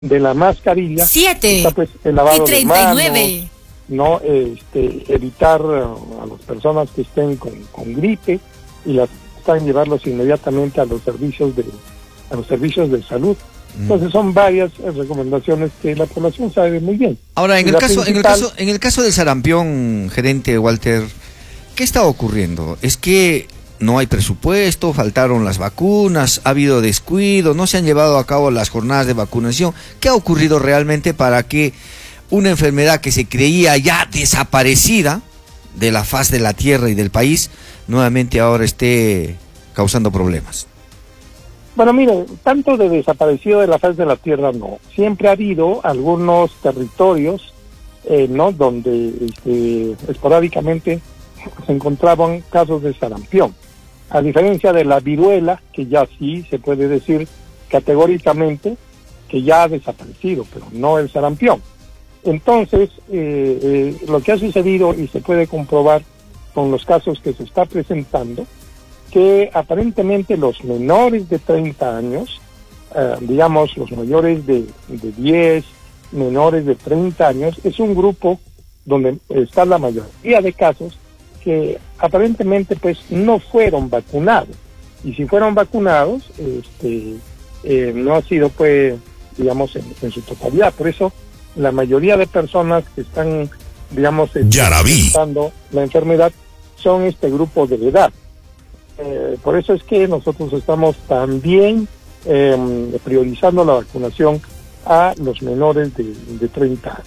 de la mascarilla, 7 está pues el lavado y 39. de manos, no evitar a las personas que estén con gripe y las están llevarlos inmediatamente a los servicios de salud. Entonces son varias recomendaciones que la población sabe muy bien. Ahora, en el caso del sarampión, gerente Walter, ¿qué está ocurriendo? Es que no hay presupuesto, faltaron las vacunas, ha habido descuido, no se han llevado a cabo las jornadas de vacunación. ¿Qué ha ocurrido realmente para que una enfermedad que se creía ya desaparecida de la faz de la tierra y del país, nuevamente ahora esté causando problemas? Bueno, mire, tanto de desaparecido de la faz de la tierra no. Siempre ha habido algunos territorios, ¿no?, donde esporádicamente se encontraban casos de sarampión. A diferencia de la viruela, que ya sí se puede decir categóricamente que ya ha desaparecido, pero no el sarampión. Entonces, lo que ha sucedido y se puede comprobar con los casos que se está presentando, que aparentemente los menores de 30 años, digamos los mayores de 10, menores de 30 años, es un grupo donde está la mayoría de casos que aparentemente pues no fueron vacunados. Y si fueron vacunados, no ha sido pues, digamos, en su totalidad. Por eso la mayoría de personas que están, digamos, presentando la enfermedad son este grupo de edad. Por eso es que nosotros estamos también priorizando la vacunación a los menores de 30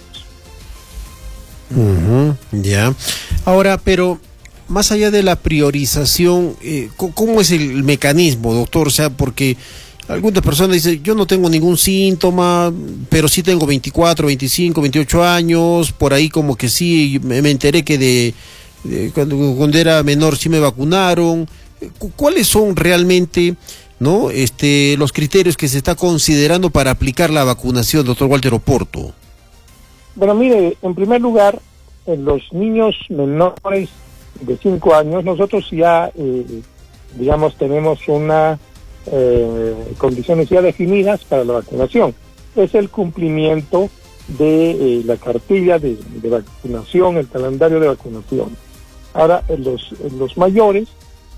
años. Ya. Ahora, pero más allá de la priorización, ¿cómo es el mecanismo, doctor? O sea, porque algunas personas dicen, yo no tengo ningún síntoma, pero sí tengo 24, 25, 28 años, por ahí como que sí, me enteré que cuando era menor sí me vacunaron. ¿Cuáles son realmente, no, los criterios que se está considerando para aplicar la vacunación, doctor Walter Oporto? Bueno, mire, en primer lugar, en los niños menores de 5 años, nosotros ya, digamos, tenemos una condiciones ya definidas para la vacunación. Es el cumplimiento de la cartilla de vacunación, el calendario de vacunación. Ahora, en los mayores,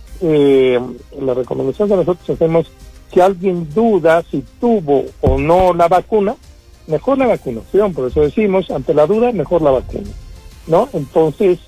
la recomendación que nosotros hacemos, si alguien duda si tuvo o no la vacuna, mejor la vacunación, por eso decimos, ante la duda, mejor la vacuna, ¿no? Entonces,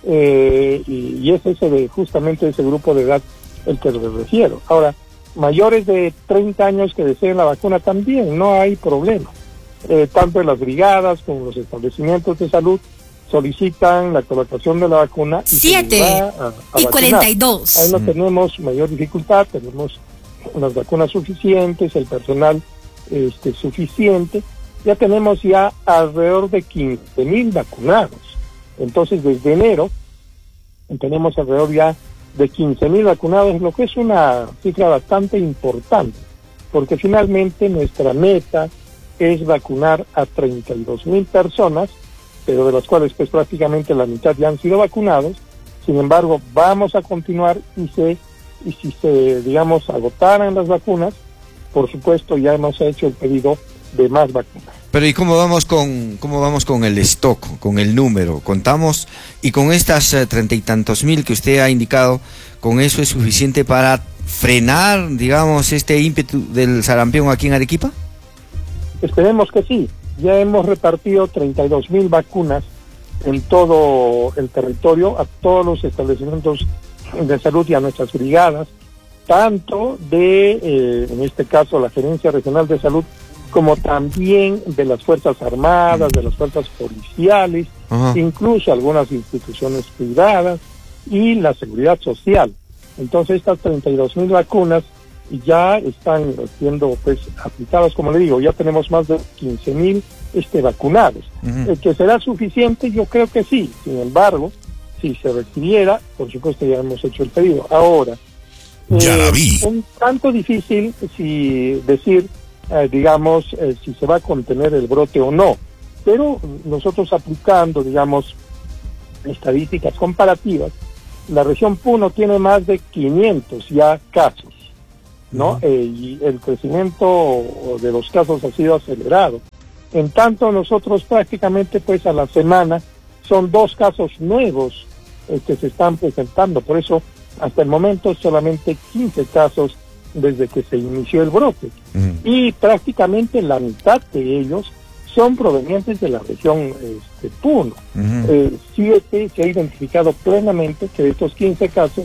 y es justamente ese grupo de edad el que me refiero. Ahora, mayores de 30 años que deseen la vacuna también, no hay problema. Tanto en las brigadas como en los establecimientos de salud solicitan la colocación de la vacuna y 7 y 42. Ahí no tenemos mayor dificultad, tenemos las vacunas suficientes, el personal suficiente. Ya tenemos alrededor de 15,000 vacunados. Entonces, desde enero tenemos alrededor ya de 15,000 vacunados, lo que es una cifra bastante importante, porque finalmente nuestra meta es vacunar a 32,000 personas, pero de las cuales pues prácticamente la mitad ya han sido vacunados. Sin embargo, vamos a continuar y si se, digamos, agotaran las vacunas, por supuesto ya hemos hecho el pedido de más vacunas. Pero ¿y cómo vamos con el stock, con el número? Contamos, y con estas 30 y tantos mil que usted ha indicado, ¿con eso es suficiente para frenar, digamos, este ímpetu del sarampión aquí en Arequipa? Esperemos que sí. Ya hemos repartido 32,000 vacunas en todo el territorio, a todos los establecimientos de salud y a nuestras brigadas, tanto en este caso, la Gerencia Regional de Salud, como también de las Fuerzas Armadas, de las Fuerzas Policiales, incluso algunas instituciones privadas y la Seguridad Social. Entonces, estas 32,000 vacunas ya están siendo pues aplicadas, como le digo, ya tenemos más de 15,000 vacunados. ¿Que será suficiente? Yo creo que sí. Sin embargo, si se requiriera, por supuesto ya hemos hecho el pedido. Ahora, ya la vi. Un tanto difícil decir, digamos, si se va a contener el brote o no, pero nosotros aplicando, digamos, estadísticas comparativas, la región Puno tiene más de 500 ya casos. ¿no? Y el crecimiento de los casos ha sido acelerado. En tanto, nosotros prácticamente pues a la semana son 2 casos nuevos que se están presentando. Por eso, hasta el momento, solamente 15 casos desde que se inició el brote. Y prácticamente la mitad de ellos son provenientes de la región Puno. 7 se ha identificado plenamente que de estos 15 casos,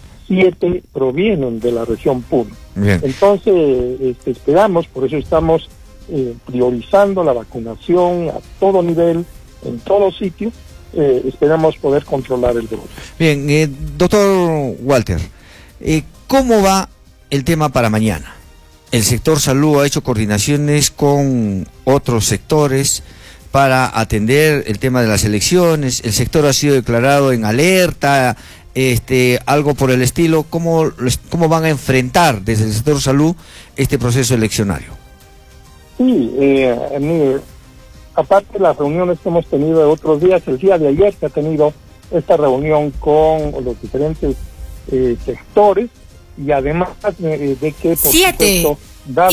7 provienen de la región Puno. Bien. Entonces, esperamos, por eso estamos priorizando la vacunación a todo nivel, en todo sitio. Esperamos poder controlar el brote. Bien, doctor Walter, ¿cómo va el tema para mañana? El sector salud ha hecho coordinaciones con otros sectores para atender el tema de las elecciones. El sector ha sido declarado en alerta, algo por el estilo. ¿Cómo van a enfrentar desde el sector salud este proceso eleccionario? Sí, aparte de las reuniones que hemos tenido de otros días, el día de ayer se ha tenido esta reunión con los diferentes sectores, y además de que, por 7 dado y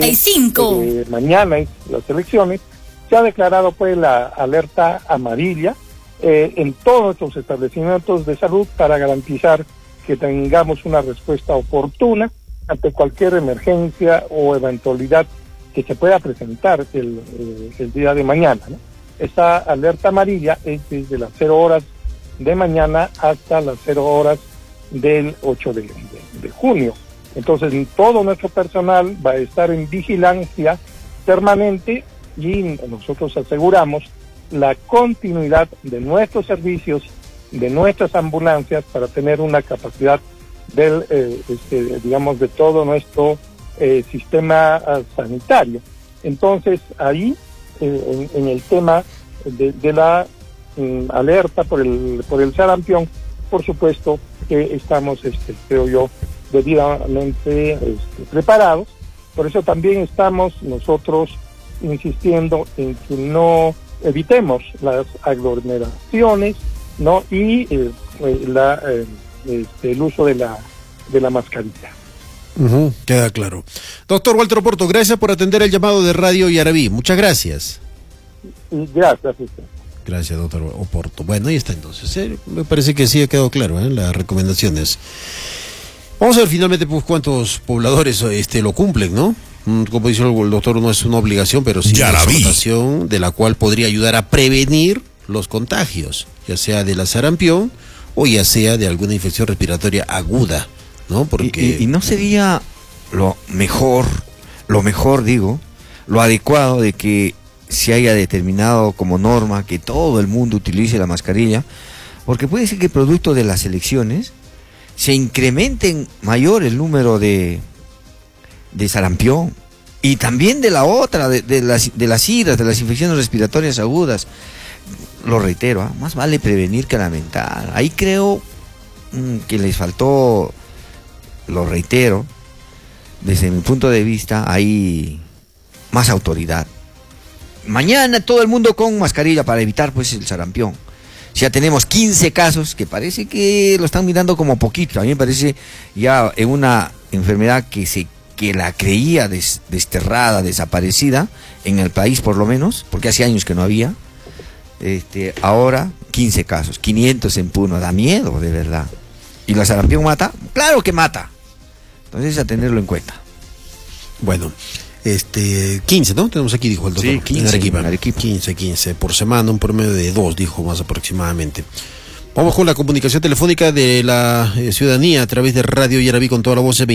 45 de que, mañana es las elecciones, se ha declarado pues la alerta amarilla en todos nuestros establecimientos de salud para garantizar que tengamos una respuesta oportuna ante cualquier emergencia o eventualidad que se pueda presentar el día de mañana, ¿no? Esta alerta amarilla es desde las 0 horas de mañana hasta las 0 horas del 8 de junio. Entonces, todo nuestro personal va a estar en vigilancia permanente y nosotros aseguramos la continuidad de nuestros servicios, de nuestras ambulancias, para tener una capacidad del, digamos, de todo nuestro sistema sanitario. Entonces, ahí, en el tema de la alerta por el sarampión, por supuesto que estamos, creo yo, debidamente preparados. Por eso también estamos nosotros insistiendo en que no evitemos las aglomeraciones, ¿no? Y el uso de la mascarilla. Queda claro. Doctor Walter Oporto, gracias por atender el llamado de Radio Yaraví. Muchas gracias. Gracias. Gracias, doctor Oporto. Bueno, ahí está entonces. Me parece que sí ha quedado claro, las recomendaciones. Vamos a ver finalmente pues cuántos pobladores lo cumplen, ¿no? Como dice el doctor, no es una obligación, pero sí una exhortación de la cual podría ayudar a prevenir los contagios, ya sea de la sarampión o ya sea de alguna infección respiratoria aguda, ¿no? Porque y no sería lo mejor digo, lo adecuado de que se haya determinado como norma que todo el mundo utilice la mascarilla, porque puede ser que producto de las elecciones se incrementen mayor el número de sarampión y también de la otra, de las iras, de las infecciones respiratorias agudas. Lo reitero, más vale prevenir que lamentar. Ahí creo que les faltó, lo reitero, desde mi punto de vista, hay más autoridad. Mañana todo el mundo con mascarilla para evitar pues el sarampión. Ya tenemos 15 casos, que parece que lo están mirando como poquito. A mí me parece ya en una enfermedad que la creía desterrada, desaparecida, en el país por lo menos, porque hace años que no había. Ahora 15 casos, 500 en Puno, da miedo de verdad. ¿Y la sarampión mata? ¡Claro que mata! Entonces a tenerlo en cuenta. Bueno, 15, ¿no? Tenemos aquí, dijo el doctor. Sí, 15 en Arequipa. 15 por semana, un promedio de 2, dijo más aproximadamente. Vamos con la comunicación telefónica de la ciudadanía a través de Radio Yaraví con toda la voz,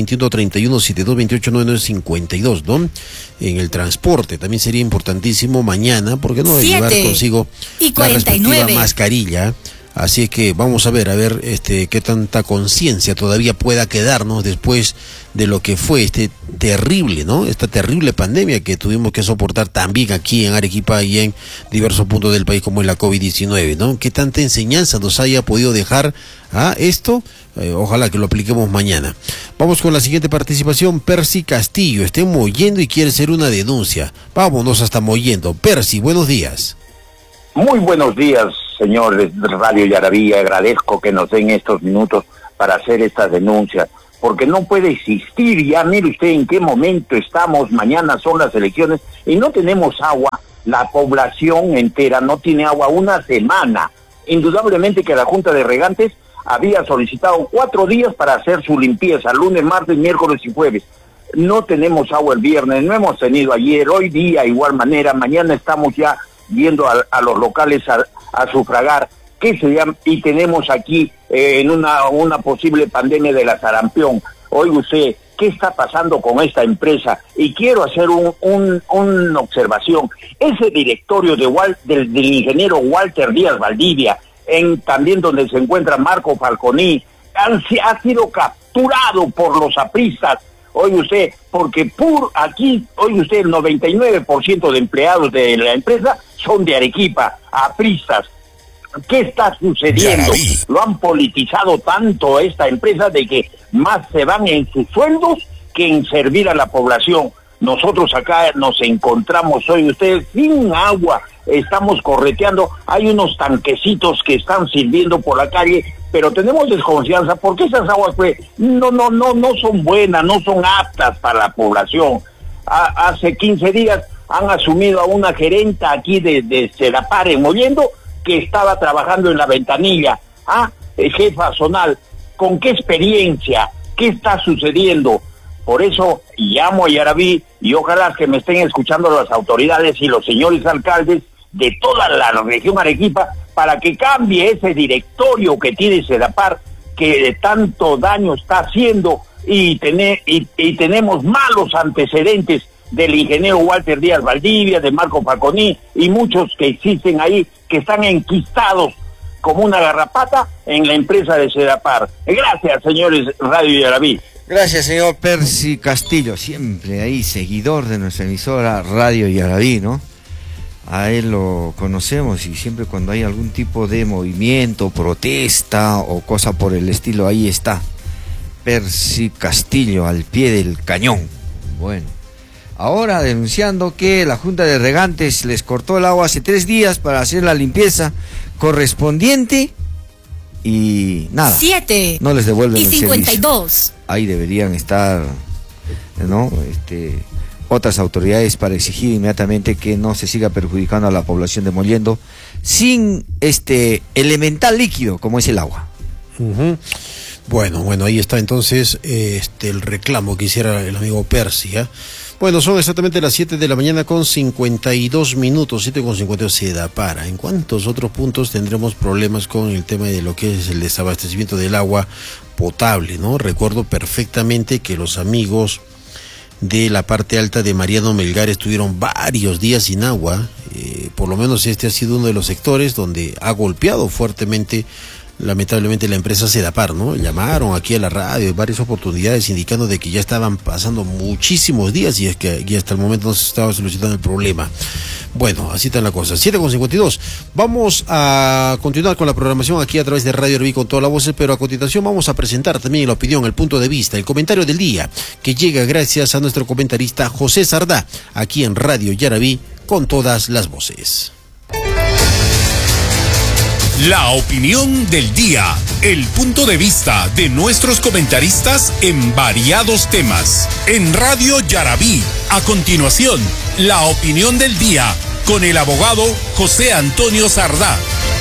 2131-7228-9952, ¿no? En el transporte también sería importantísimo mañana, porque no llevar consigo la respectiva mascarilla. Así es que vamos a ver qué tanta conciencia todavía pueda quedarnos después de lo que fue terrible, ¿no? Esta terrible pandemia que tuvimos que soportar también aquí en Arequipa y en diversos puntos del país, como es la COVID-19, ¿no? ¿Qué tanta enseñanza nos haya podido dejar a esto? Ojalá que lo apliquemos mañana. Vamos con la siguiente participación. Percy Castillo está en Mollendo y quiere hacer una denuncia. Vámonos hasta Mollendo. Percy, buenos días. Muy buenos días, señores de Radio Yaraví. Agradezco que nos den estos minutos para hacer esta denuncia. porque no puede existir. Ya mire usted en qué momento estamos, mañana son las elecciones y no tenemos agua, la población entera no tiene agua una semana. Indudablemente que la Junta de Regantes había solicitado 4 días para hacer su limpieza, lunes, martes, miércoles y jueves. No tenemos agua el viernes, no hemos tenido ayer, hoy día igual manera, mañana estamos ya yendo a los locales a sufragar, ¿qué se llama? Y tenemos aquí en una posible pandemia de la sarampión. Oiga usted, ¿qué está pasando con esta empresa? Y quiero hacer una observación. Ese directorio del ingeniero Walter Díaz Valdivia, también donde se encuentra Marco Falconi, ha sido capturado por los apristas. Oye usted, porque aquí, oye usted, el 99% de empleados de la empresa son de Arequipa, apristas. ¿Qué está sucediendo? Lo han politizado tanto esta empresa de que más se van en sus sueldos que en servir a la población. Nosotros acá nos encontramos, oye usted, sin agua, estamos correteando, hay unos tanquecitos que están sirviendo por la calle, pero tenemos desconfianza porque esas aguas pues no son buenas, no son aptas para la población. Hace 15 días han asumido a una gerenta aquí de Sedapar en Mollendo que estaba trabajando en la ventanilla. Jefa zonal, ¿con qué experiencia? ¿Qué está sucediendo? Por eso llamo a Yaraví y ojalá que me estén escuchando las autoridades y los señores alcaldes de toda la región Arequipa para que cambie ese directorio que tiene Sedapar, que tanto daño está haciendo y tenemos malos antecedentes del ingeniero Walter Díaz Valdivia, de Marco Falconi y muchos que existen ahí que están enquistados como una garrapata en la empresa de Sedapar. Gracias, señores Radio Yaraví. Gracias, señor Percy Castillo, siempre ahí seguidor de nuestra emisora Radio Yaraví, ¿no? A él lo conocemos y siempre cuando hay algún tipo de movimiento, protesta o cosa por el estilo, ahí está Percy Castillo al pie del cañón. Bueno, ahora denunciando que la Junta de Regantes les cortó el agua hace 3 días para hacer la limpieza correspondiente y nada, 7 no les devuelven y el 52. servicio. Ahí deberían estar, ¿no? Otras autoridades para exigir inmediatamente que no se siga perjudicando a la población de Mollendo sin elemental líquido como es el agua. Bueno, ahí está entonces el reclamo que hiciera el amigo Percy, ¿eh? Bueno, son exactamente las 7 de la mañana con 52 minutos, 7:52 Sedapar. ¿En cuántos otros puntos tendremos problemas con el tema de lo que es el desabastecimiento del agua potable, ¿no? Recuerdo perfectamente que los amigos de la parte alta de Mariano Melgar estuvieron varios días sin agua, por lo menos este ha sido uno de los sectores donde ha golpeado fuertemente, lamentablemente, la empresa Sedapar, ¿no? Llamaron aquí a la radio en varias oportunidades indicando de que ya estaban pasando muchísimos días y es que y hasta el momento no se estaba solucionando el problema. Bueno, así está la cosa. 7:52. Vamos a continuar con la programación aquí a través de Radio Yaraví con todas las voces, pero a continuación vamos a presentar también la opinión, el punto de vista, el comentario del día, que llega gracias a nuestro comentarista José Sardá, aquí en Radio Yaraví con todas las voces. La opinión del día, el punto de vista de nuestros comentaristas en variados temas. En Radio Yaraví, a continuación, la opinión del día con el abogado José Antonio Sardá.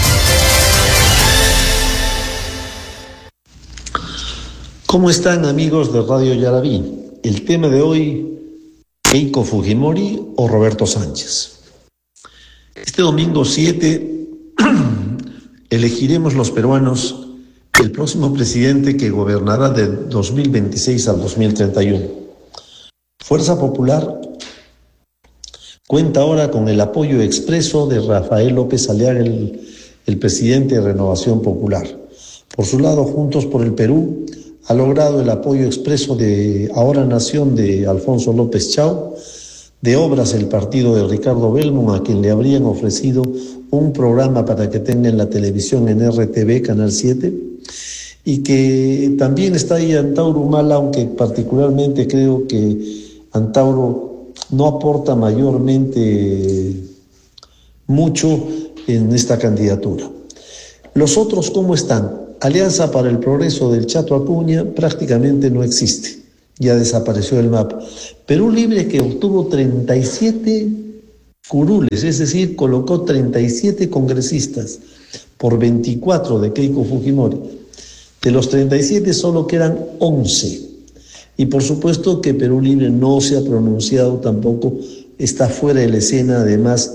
¿Cómo están, amigos de Radio Yaraví? El tema de hoy, Keiko Fujimori o Roberto Sánchez. Este domingo 7 elegiremos los peruanos el próximo presidente que gobernará de 2026 al 2031. Fuerza Popular cuenta ahora con el apoyo expreso de Rafael López Aliaga, el presidente de Renovación Popular. Por su lado, Juntos por el Perú ha logrado el apoyo expreso de Ahora Nación de Alfonso López Chau, de Obras el partido de Ricardo Belmont, a quien le habrían ofrecido un programa para que tenga en la televisión en RTV, Canal 7, y que también está ahí Antauro Humala, aunque particularmente creo que Antauro no aporta mayormente mucho en esta candidatura. Los otros, ¿cómo están? Alianza para el Progreso del Chato Acuña prácticamente no existe, ya desapareció del mapa. Perú Libre, que obtuvo 37 curules, es decir, colocó 37 congresistas por 24 de Keiko Fujimori. De los 37 solo quedan 11. Y por supuesto que Perú Libre no se ha pronunciado tampoco, está fuera de la escena, además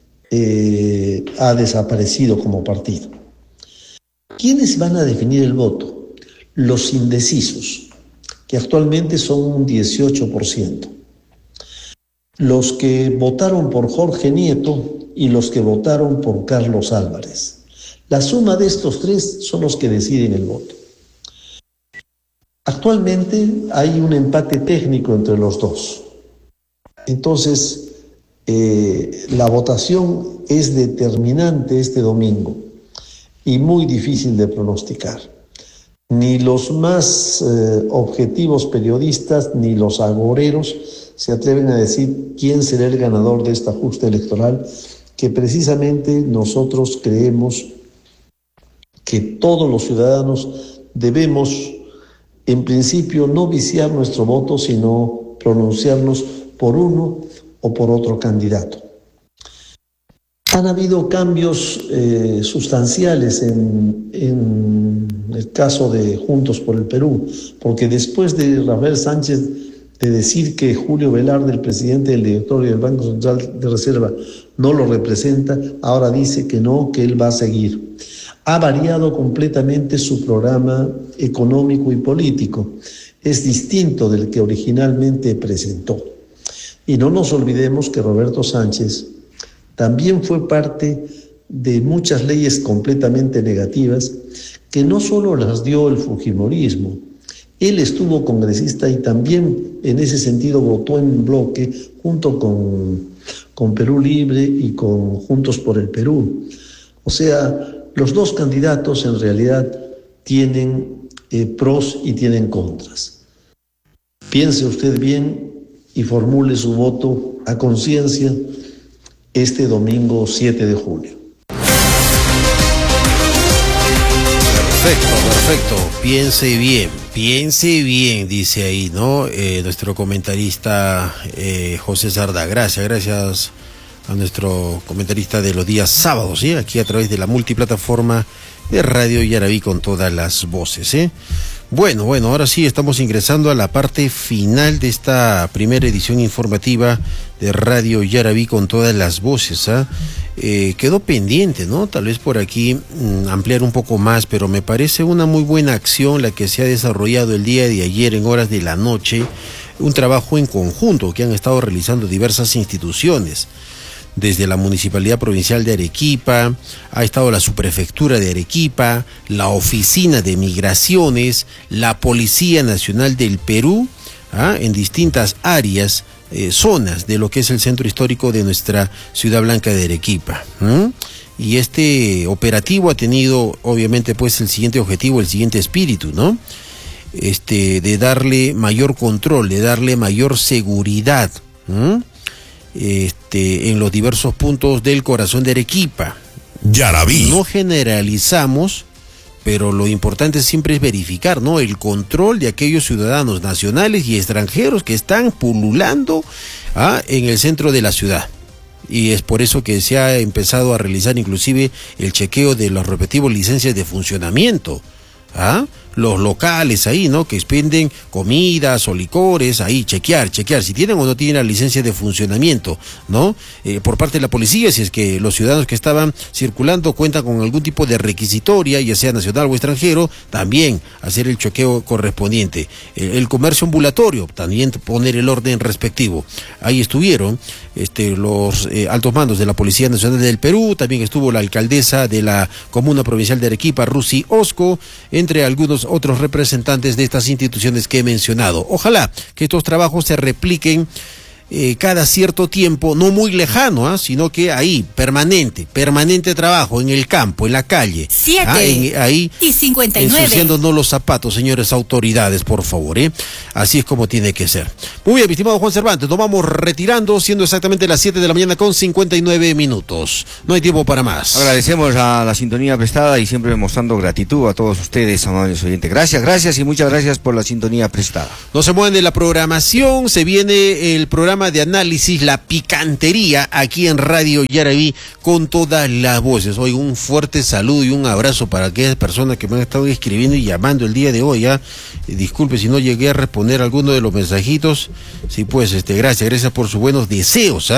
ha desaparecido como partido. ¿Quiénes van a definir el voto? Los indecisos, que actualmente son un 18%. Los que votaron por Jorge Nieto y los que votaron por Carlos Álvarez. La suma de estos tres son los que deciden el voto. Actualmente hay un empate técnico entre los dos. Entonces, la votación es determinante este domingo y muy difícil de pronosticar. Ni los más objetivos periodistas ni los agoreros se atreven a decir quién será el ganador de esta justa electoral, que precisamente nosotros creemos que todos los ciudadanos debemos, en principio, no viciar nuestro voto, sino pronunciarnos por uno o por otro candidato. Han habido cambios sustanciales en el caso de Juntos por el Perú, porque después de Rafael Sánchez de decir que Julio Velarde, el presidente del directorio del Banco Central de Reserva, no lo representa, ahora dice que no, que él va a seguir. Ha variado completamente su programa económico y político. Es distinto del que originalmente presentó. Y no nos olvidemos que Roberto Sánchez también fue parte de muchas leyes completamente negativas que no solo las dio el fujimorismo. Él estuvo congresista y también en ese sentido votó en bloque junto con Perú Libre y con Juntos por el Perú. O sea, los dos candidatos en realidad tienen pros y tienen contras. Piense usted bien y formule su voto a conciencia este domingo 7 de julio. Perfecto. Piense bien, dice ahí, ¿no? Nuestro comentarista José Sarda. Gracias a nuestro comentarista de los días sábados, ¿sí? Aquí a través de la multiplataforma de Radio Yarabí con todas las voces, ¿eh? Bueno, ahora sí estamos ingresando a la parte final de esta primera edición informativa de Radio Yarabí con todas las voces, ¿ah? Quedó pendiente, ¿no? Tal vez por aquí ampliar un poco más, pero me parece una muy buena acción la que se ha desarrollado el día de ayer en horas de la noche, un trabajo en conjunto que han estado realizando diversas instituciones. Desde la Municipalidad Provincial de Arequipa, ha estado la Subprefectura de Arequipa, la Oficina de Migraciones, la Policía Nacional del Perú, en distintas áreas, zonas de lo que es el centro histórico de nuestra Ciudad Blanca de Arequipa. Y este operativo ha tenido, obviamente, pues el siguiente objetivo, el siguiente espíritu, ¿no? De darle mayor control, de darle mayor seguridad, en los diversos puntos del corazón de Arequipa. Yarabí. No generalizamos, pero lo importante siempre es verificar, ¿no? El control de aquellos ciudadanos nacionales y extranjeros que están pululando en el centro de la ciudad. Y es por eso que se ha empezado a realizar inclusive el chequeo de los respectivos licencias de funcionamiento. Los locales ahí, ¿no? Que expenden comidas o licores, ahí, chequear si tienen o no tienen la licencia de funcionamiento, ¿no? Por parte de la policía, si es que los ciudadanos que estaban circulando cuentan con algún tipo de requisitoria, ya sea nacional o extranjero, también hacer el chequeo correspondiente. El comercio ambulatorio, también poner el orden respectivo. Ahí estuvieron los altos mandos de la Policía Nacional del Perú, también estuvo la alcaldesa de la Comuna Provincial de Arequipa, Rusi Osco, entre algunos otros representantes de estas instituciones que he mencionado. Ojalá que estos trabajos se repliquen cada cierto tiempo, no muy lejano, sino que ahí, permanente trabajo en el campo, en la calle. 7 ahí y 59. Ensuciándonos los zapatos, señores autoridades, por favor, Así es como tiene que ser. Muy bien, mi estimado Juan Cervantes, nos vamos retirando, siendo exactamente las 7 de la mañana con 59 minutos. No hay tiempo para más. Agradecemos a la sintonía prestada y siempre mostrando gratitud a todos ustedes, amables oyentes. Gracias y muchas gracias por la sintonía prestada. No se mueven de la programación, se viene el programa de análisis La Picantería aquí en Radio Yaraví con todas las voces. Hoy un fuerte saludo y un abrazo para aquellas personas que me han estado escribiendo y llamando el día de hoy. Disculpe si no llegué a responder alguno de los mensajitos. Sí, pues, gracias por sus buenos deseos,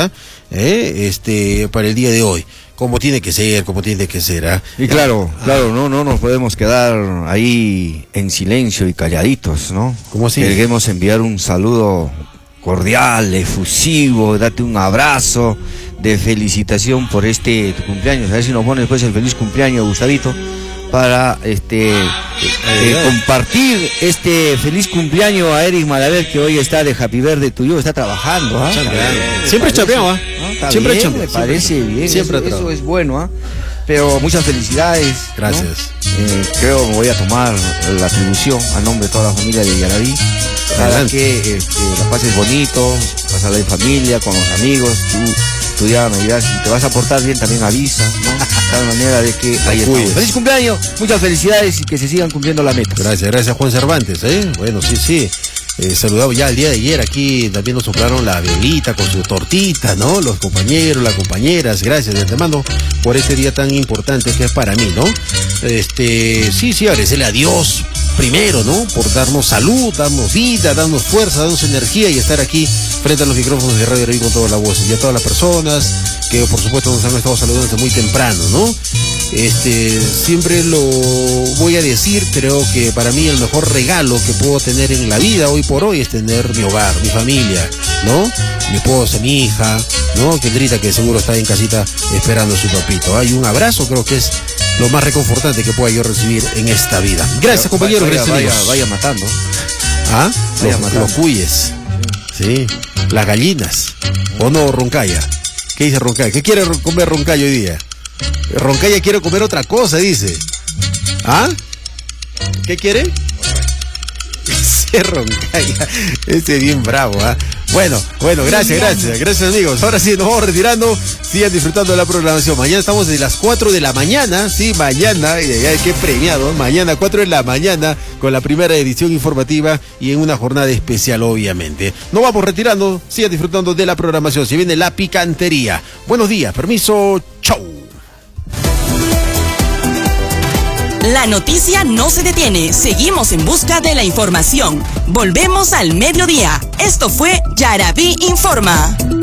para el día de hoy. Como tiene que ser. Y claro, no nos podemos quedar ahí en silencio y calladitos, ¿no? ¿Cómo así? Queremos enviar un saludo cordial, efusivo, date un abrazo de felicitación por tu cumpleaños. A ver si nos pones después el feliz cumpleaños, Gustavito, para compartir este feliz cumpleaños a Eric Malaver, que hoy está de Happy Birthday to you, está trabajando, Siempre chapeado, Siempre bien, me parece bien, eso es bueno, pero muchas felicidades. Gracias. Creo que me voy a tomar la atribución a nombre de toda la familia de Yaraví para que la pases bonito, pasarla en familia, con los amigos. Tú ya me dirás, si te vas a portar bien, también avisa, ¿no? De tal manera de que ahí estamos. Feliz cumpleaños, muchas felicidades y que se sigan cumpliendo las metas. Gracias Juan Cervantes, Bueno, sí. Saludado ya el día de ayer, aquí también nos soplaron la velita con su tortita, ¿no? Los compañeros, las compañeras, gracias de antemano por este día tan importante que es para mí, ¿no? Sí, agradecerle a Dios primero, ¿no? Por darnos salud, darnos vida, darnos fuerza, darnos energía y estar aquí frente a los micrófonos de Radio Yaraví con todas las voces y a todas las personas que por supuesto nos han estado saludando desde muy temprano, ¿no? Siempre lo voy a decir, creo que para mí el mejor regalo que puedo tener en la vida hoy por hoy es tener mi hogar, mi familia, ¿no? Mi esposa, mi hija, ¿no? Kendrita, que seguro está en casita esperando a su papito. Hay un abrazo, creo que es lo más reconfortante que pueda yo recibir en esta vida. Gracias, compañeros. Vaya matando. Los cuyes. Sí. Las gallinas. ¿O no, Roncaya? ¿Qué dice Roncaya? ¿Qué quiere comer Roncaya hoy día? Roncaya quiere comer otra cosa, dice. ¿Qué quiere? Ese Roncaya. Ese bien bravo, Bueno, gracias amigos. Ahora sí, nos vamos retirando. Sigan disfrutando de la programación. Mañana estamos desde las 4 de la mañana. Sí, mañana, qué premiado. Mañana 4 de la mañana con la primera edición informativa y en una jornada especial, obviamente. Nos vamos retirando. Sigan disfrutando de la programación. Se viene La Picantería. Buenos días, permiso, chau. La noticia no se detiene. Seguimos en busca de la información. Volvemos al mediodía. Esto fue Yaraví Informa.